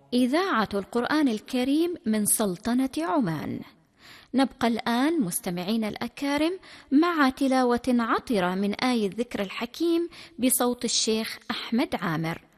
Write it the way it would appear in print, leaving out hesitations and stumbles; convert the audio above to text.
إذاعة القرآن الكريم من سلطنة عمان. نبقى الآن مستمعين الأكارم مع تلاوة عطرة من آية الذكر الحكيم بصوت الشيخ أحمد عامر.